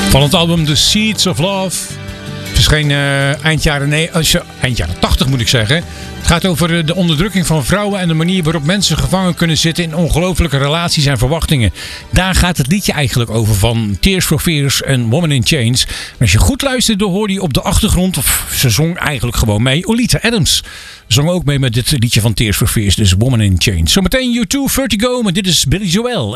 Van het album The Seeds of Love. Verscheen eind jaren 80 moet ik zeggen. Het gaat over de onderdrukking van vrouwen en de manier waarop mensen gevangen kunnen zitten in ongelofelijke relaties en verwachtingen. Daar gaat het liedje eigenlijk over van Tears for Fears en Woman in Chains. En als je goed luistert, dan hoorde je op de achtergrond, of ze zong eigenlijk gewoon mee, Oleta Adams. Zong ook mee met dit liedje van Tears for Fears, dus Woman in Chains. Zometeen U2, Vertigo, maar dit is Billy Joel.